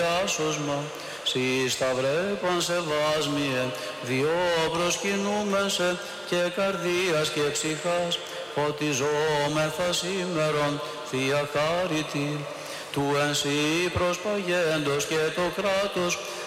διάσωσμα. Συ σταυρέπαν σε βάσμιε, διό προσκυνούμεσαι και καρδίας και ψυχάς, ότι ζώμεθα σήμερον, Θεία χάριτη, του εν σύ προσπαγέντος και το κράτος